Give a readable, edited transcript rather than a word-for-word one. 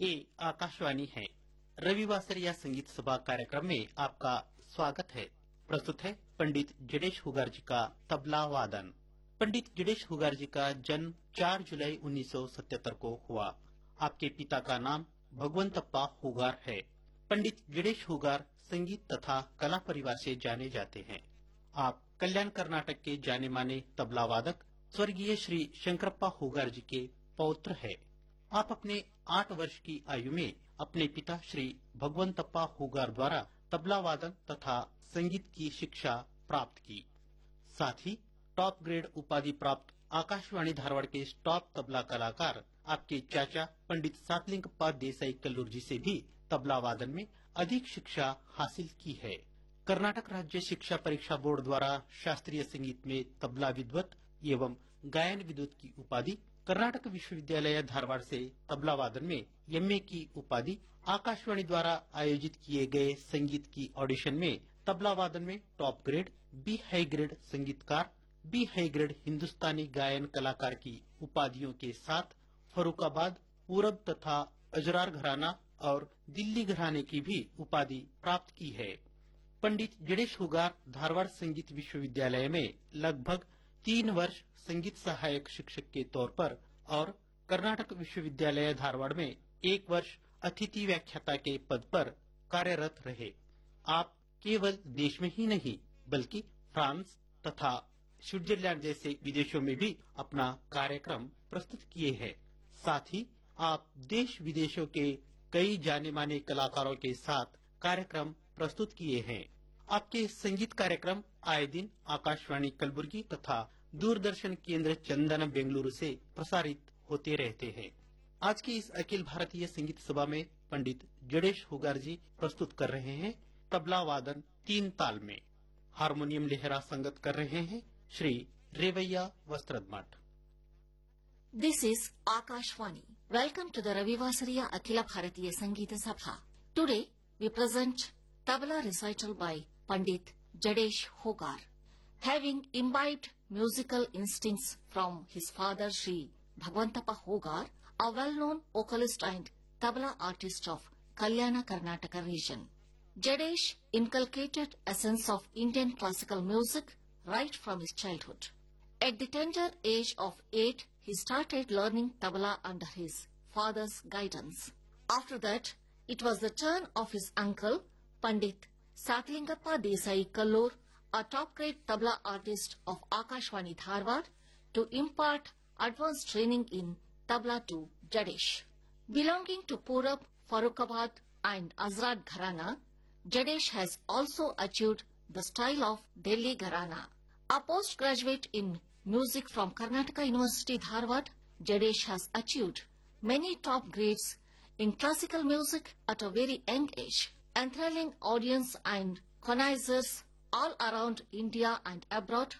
ये आकाशवाणी है। रविवासर या संगीत सभा कार्यक्रम में आपका स्वागत है। प्रस्तुत है पंडित जडेश हुगार जी का तबला वादन। पंडित जडेश हुगार जी का जन्म 4 जुलाई 1977 को हुआ। आपके पिता का नाम भगवंतप्पा हुगार है। पंडित जडेश हुगार संगीत तथा कला परिवार से जाने जाते हैं। आप कल्याण कर्नाटक के जाने माने तबला वादक स्वर्गीय श्री शंकरप्पा हुगार जी के पौत्र है। आप अपने 8 वर्ष की आयु में अपने पिता श्री भगवंतप्पा हुगार द्वारा तबला वादन तथा संगीत की शिक्षा प्राप्त की। साथ ही टॉप ग्रेड उपाधि प्राप्त आकाशवाणी धारवाड़ के टॉप तबला कलाकार आपके चाचा पंडित सातलिंगप्पा देसाई कल्लूर जी से भी तबला वादन में अधिक शिक्षा हासिल की है। कर्नाटक राज्य शिक्षा परीक्षा बोर्ड द्वारा शास्त्रीय संगीत में तबला विद्वत एवं गायन विद्वत की उपाधि, कर्नाटक विश्वविद्यालय धारवाड़ से तबला वादन में एमए की उपाधि, आकाशवाणी द्वारा आयोजित किए गए संगीत की ऑडिशन में तबला वादन में top grade, B high grade संगीतकार, बी हाई ग्रेड हिंदुस्तानी गायन कलाकार की उपाधियों के साथ फरुखाबाद, पूरब तथा अजरार घराना और दिल्ली घराने की भी उपाधि प्राप्त की है। पंडित जडेश हुगार धारवाड़ संगीत विश्वविद्यालय में लगभग 3 वर्ष संगीत सहायक शिक्षक के तौर पर और कर्नाटक विश्वविद्यालय धारवाड़ में 1 वर्ष अतिथि व्याख्याता के पद पर कार्यरत रहे। आप केवल देश में ही नहीं बल्कि फ्रांस तथा स्विट्जरलैंड जैसे विदेशों में भी अपना कार्यक्रम प्रस्तुत किए हैं। साथ ही आप देश विदेशों के कई जाने माने कलाकारों के साथ कार्यक्रम प्रस्तुत किए हैं। आपके संगीत कार्यक्रम आए दिन आकाशवाणी कलबुर्गी तथा दूरदर्शन केंद्र चंदन बेंगलुरु से प्रसारित होते रहते हैं। आज की इस अखिल भारतीय संगीत सभा में पंडित जडेश हुगार जी प्रस्तुत कर रहे हैं तबला वादन 3 ताल में। हारमोनियम लेहरा संगत कर रहे हैं Shri रेवैया वस्त्रदमठ। This is Akashvani. Welcome to the Ravivasariya Akhila Bharatiya Sangeeta Sabha. Today we present Tabla recital by Pandit Jades Hugar. Having imbibed musical instincts from his father Sri Bhagwantappa Hugar, a well-known vocalist and tabla artist of Kalyana Karnataka region. Jades inculcated a sense of Indian classical music right from his childhood. At the tender age of 8, he started learning tabla under his father's guidance. After that, it was the turn of his uncle, Pandit Satlingappa Desai Kallur, a top-grade tabla artist of Akashwani Dharwad, to impart advanced training in tabla to Jades. Belonging to Purab, Farukhabad and Azrad Gharana, Jades has also achieved the style of Delhi Gharana. A postgraduate in music from Karnataka University Dharwad, Jades has achieved many top grades in classical music at a very young age, enthralling audience and connoisseurs all around India and abroad